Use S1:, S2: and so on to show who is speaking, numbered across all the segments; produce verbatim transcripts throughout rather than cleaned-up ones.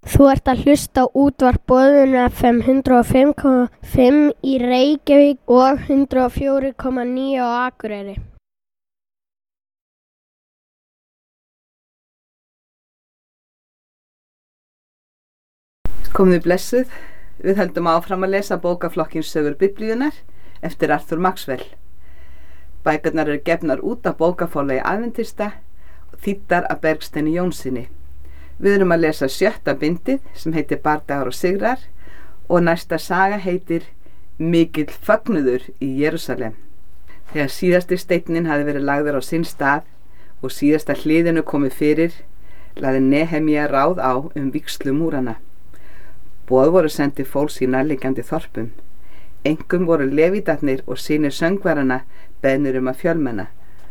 S1: Þú ert að hlusta á útvarp Boðun F M hundrað og fimm komma fimm í Reykjavík og hundrað og fjögur komma níu á Akureyri.
S2: Komið blessuð, við höldum áfram að lesa bókaflokkins Sögur Biblíunnar eftir Arthur Maxwell. Bækurnar eru gefnar út af bókaforlagi Adventista og þýddar af Bergsteini Jónssyni. Við erum að lesa sjötta bindið sem heitir Bardagar og sigrar og næsta saga heitir Mikill fögnuður í Jerúsalem. Þegar síðasti steinninn hafði verið lagður á sinn stað og síðasta hliðinu komið fyrir, lagði Nehemía ráð á um vígslu múrana. Boð voru sendið fólks í nærliggjandi þorpum. Engum voru levítarnir og synir söngvarana beðnir um að fjölmenna.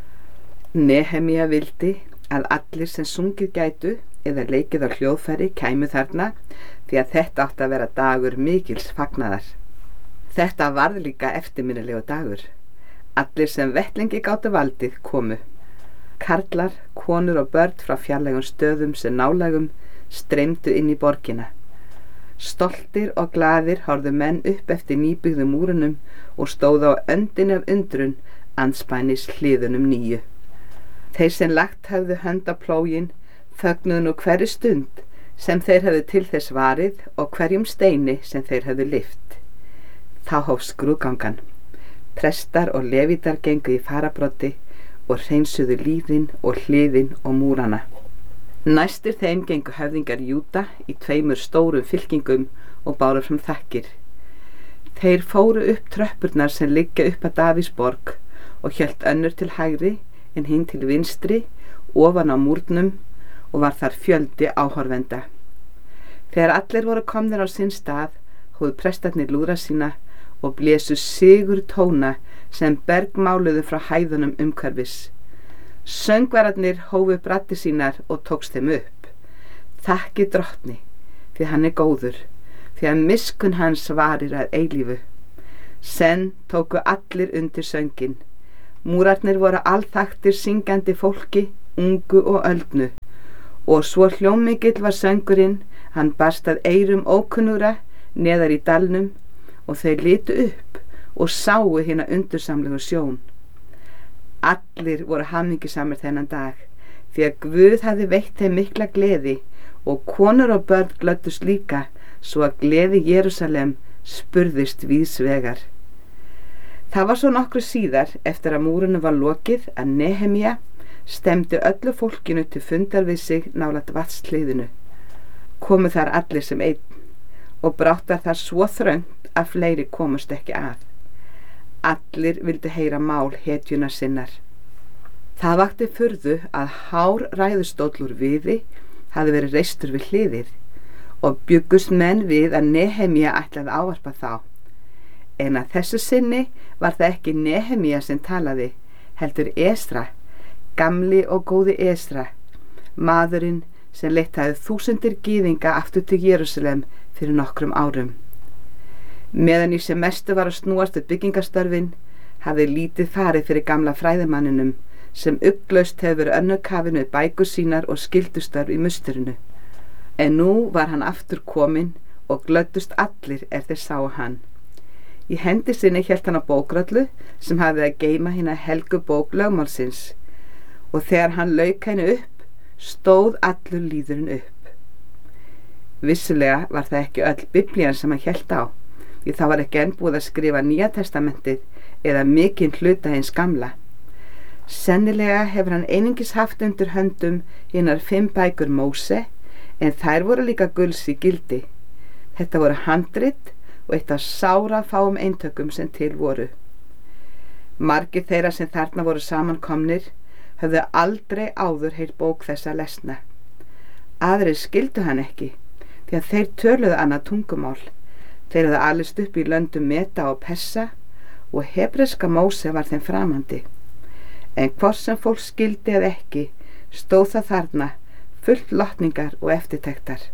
S2: Nehemía vildi að allir sem sungið gætu eða leikið á hljóðfæri kæmu þarna því að þetta átti að vera dagur mikils fagnaðar. Þetta varð líka eftirminnilegu dagur. Allir sem vettlingi gátu valdið komu. Karlar, konur og börn frá fjarlægum stöðum sem nálægum streymdu inn í borgina. Stoltir og glaðir horfðu menn upp eftir nýbyggðum múrunum og stóðu á öndinni af undrun andspænis hliðunum nýju. Þeir sem lagt höfðu hönd á plógin fögnuðu nú hverri stund sem þeir höfðu til þess varið og hverjum steini sem þeir höfðu lyft. Þá hófst skrúðgangan. Prestar og levítar gengu í farabroddi og hreinsuðu líðin og hliðin og múrana. Næstir þeim gengu höfðingar Júda í tveimur stórum fylkingum og báru fram þakkir. Þeir fóru upp tröppurnar sem liggja upp að Davíðsborg og hélt önnur til hægri en hinn til vinstri ofan á múrnum og var þar fjöldi áhorfenda. Þegar allir voru komnir á sinn stað, hófu prestarnir lúðra sína og blésu sigur tóna sem bergmáluðu frá hæðunum umhverfis. Söngvararnir hófu braddi sínar og tókst þeim upp. Þakki drottni, því hann er góður, því að miskunn hans varir að eilífu. Senn tóku allir undir söngin. Múrarnir voru alþaktir syngjandi fólki, ungu og öldnu. Og svo hljómmikill var söngurinn, hann barst að eyrum ókunnugra neðar í dalnum og þeir litu upp og sáu hina undursamlegu sjón. Allir voru hamingjusamir þennan dag, því að Guð hafði veitt þeim mikla gleði og konur og börn glöddust líka, svo að gleði Jerúsalem spurðist víðsvegar. Það var svo nokkru síðar, eftir að múrunum var lokið, að Nehemía stemdi öllu fólkinu til fundar við sig nálægt vatnshliðinu. Komu þar allir sem einn og brátt var þar svo þröngt að fleiri komust ekki að. Allir vildu heyra mál hetjuna sinnar. Það vakti furðu að hár ræðustóll úr viði hafði verið reistur við hliðið og bjuggust menn við að Nehemía ætlaði ávarpa þá. En að þessu sinni var það ekki Nehemía sem talaði, heldur Esra, gamli og góði Esra, maðurinn sem leitt hafði þúsundir gyðinga aftur til Jerúsalem fyrir nokkrum árum. Meðan í sem mestu var að snúast við byggingarstörfin, hafði lítið farið fyrir gamla fræðimanninum sem ugglaust hefur önnur kafin við bækur sínar og skyldustörf í musturinu. En nú var hann aftur kominn og glöddust allir er þeir sáu hann. Í hendi sinni hélt hann á bókröllu sem hafði að geyma hina helgu bók lögmálsins og þegar hann lauk henni upp, stóð allur líðurinn upp. Vissulega var það ekki öll Biblían sem hann hélt á, því það var ekki enn búið að skrifa Nýja testamentið eða mikinn hluta hins gamla. Sennilega hefur hann einungis haft undir höndum hinar fimm bækur Móse, en þær voru líka gulls í gildi. Þetta voru handrit og eitt af sára fáum eintökum sem til voru. Margir þeirra sem þarna voru samankomnir höfðu aldrei áður heyrt bók þessa lesna. Aðrir skildu hann ekki, því að þeir töluðu annað tungumál. Þeir höfðu alist upp í löndum Meda og Persa og hebreska Móse var þeim framandi. En hvort sem fólk skildi eða ekki, stóð það þarna, fullt lotningar og eftirtektar.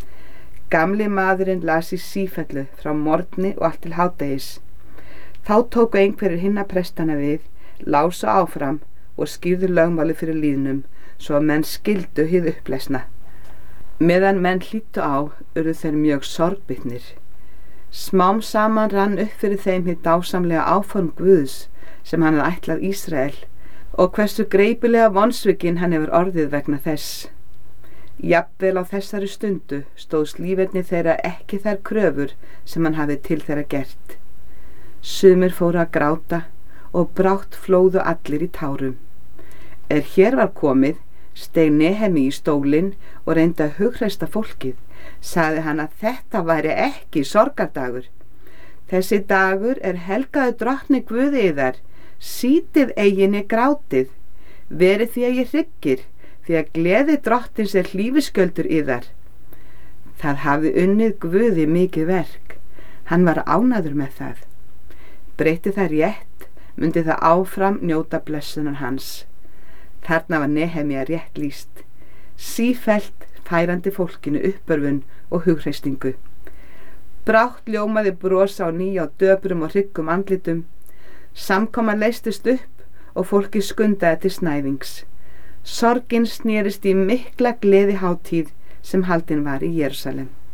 S2: Gamli maðurinn las í sífellu frá morgni og allt til hádegis. Þá tóku einhverjir hinna prestana við, lásu áfram og skýrðu lögmáli fyrir líðnum svo að menn skildu hið upplesna. Meðan menn hlýttu á, urðu þeir mjög sorgbittnir. Smám saman rann upp fyrir þeim hið dásamlega áform Guðs sem hann hafði ætlað Ísrael og hversu greipilega vonsvikinn hann hefur orðið vegna þess. Jafnvel á þessari stundu stóðst líferni þeirra ekki þær kröfur sem hann hafði til þeirra gert. Sumir fóru að gráta og brátt flóðu allir í tárum. Er hér var komið, steig Nehemi í stólinn og reyndi að hughreysta fólkið. Sagði hann að þetta væri ekki sorgardagur. Þessi dagur er helgaður drottni Guði yðar, sítið eiginni grátið, verið því að ég hryggir, því að gleði drottins er hlífiskjöldur yðar. Það hafði unnið Guði mikið verk, hann var ánægður með það. Breyti það rétt, mundi það áfram njóta blessunar hans. Þarna var Nehemía rétt lýst, sífellt færandi fólkinu uppörfun og hughreysingu. Brátt ljómaði brosa á ný á döprum og hryggum andlitum, samkoman leystist upp og fólki skundaði til snæðings. Sorgin snerist í mikla gleði hátíð sem haldin var í Jerúsalem.